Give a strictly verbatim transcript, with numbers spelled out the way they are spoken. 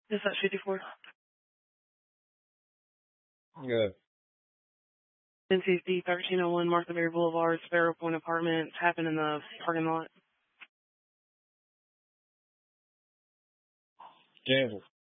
Is that fifty-four? Good. N C C thirteen oh one Martha Berry Boulevard, Sparrow Point Apartments, happened in the parking lot. Cancel.